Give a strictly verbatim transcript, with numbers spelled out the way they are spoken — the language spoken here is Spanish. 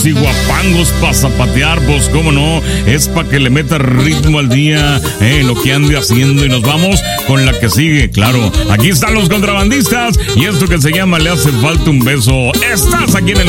y guapangos para zapatear, pues cómo no, es para que le meta ritmo al día, eh, lo que ande haciendo, y nos vamos con la que sigue, claro. Aquí están los contrabandistas y esto que se llama Le hace falta un beso. Estás aquí en el